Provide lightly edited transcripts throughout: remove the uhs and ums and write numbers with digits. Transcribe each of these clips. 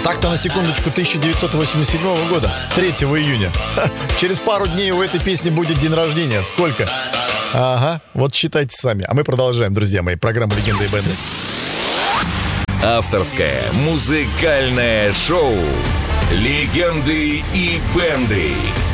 Так-то, на секундочку, 1987 года, 3 июня. Через пару дней у этой песни будет день рождения. Сколько? Ага, вот считайте сами. А мы продолжаем, друзья мои, программу «Легенды и бенды». Авторское музыкальное шоу «Легенды и бенды»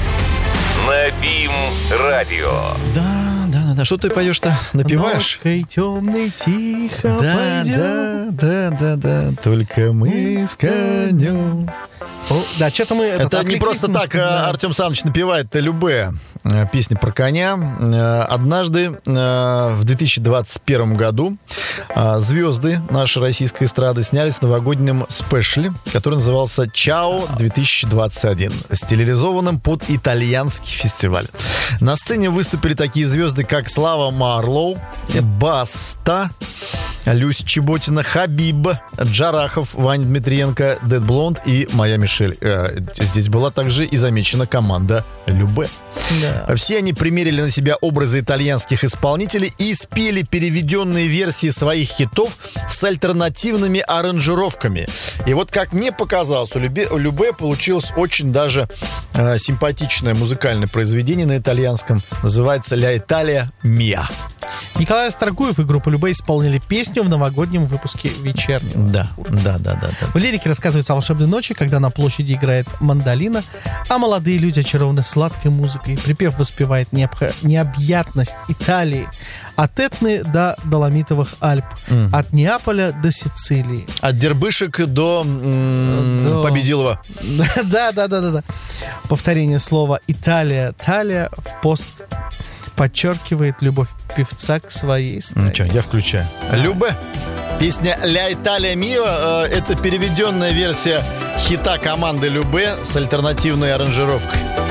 на БИМ-радио. Да, что ты поешь-то? Напеваешь? Ночкой темной тихо пойдем. Да, только мы с конем. Да, что-то мы... Это не просто так Артем Саныч напевает любые песни про коня. Однажды в 2021 году звезды нашей российской эстрады снялись в новогоднем спешле, который назывался «Чао 2021», стилизованным под итальянский фестиваль. На сцене выступили такие звезды, как Слава Марлоу, Баста, Люся Чеботина, Хабиб, Джарахов, Ваня Дмитриенко, Дэд Блонд и моя Мишель. Здесь была также и замечена команда Любэ. Да. Все они примерили на себя образы итальянских исполнителей и спели переведенные версии своих хитов с альтернативными аранжировками. И вот, как мне показалось, у Любэ получилось очень даже симпатичное музыкальное произведение на итальянском. Называется «Ля Италия Миа». Николай Старгуев и группа Любэ исполнили песню в новогоднем выпуске «Вечернего». Да. В лирике рассказывается о волшебной ночи, когда на площади играет мандолина, а молодые люди очарованы сладкой музыкой. Припев воспевает необъятность Италии от Этны до Доломитовых Альп, от Неаполя до Сицилии. От Дербышек до Победилова. Да. Повторение слова «Италия», «Талия» в пост подчеркивает любовь певца к своей стране. Ну что, я включаю. Любэ. Песня «Ля Италия Миа» — это переведенная версия хита команды Любэ с альтернативной аранжировкой.